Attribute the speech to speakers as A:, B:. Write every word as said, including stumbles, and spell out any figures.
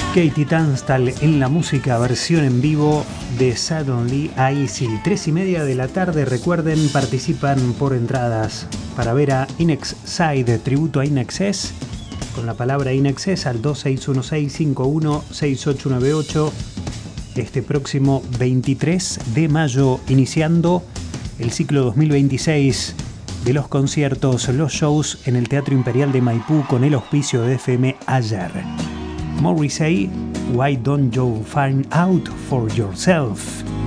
A: Katie Tunstall en la música, versión en vivo de Suddenly I See. Tres y media de la tarde, recuerden, participan por entradas para ver a Inexcess, tributo a Inexcess, con la palabra Inexcess al dos seis uno seis cinco uno seis ocho nueve ocho, este próximo veintitrés de mayo, iniciando el ciclo dos mil veintiséis de los conciertos, los shows en el Teatro Imperial de Maipú con el auspicio de F M Ayer. Morrissey, Why Don't You Find Out For Yourself.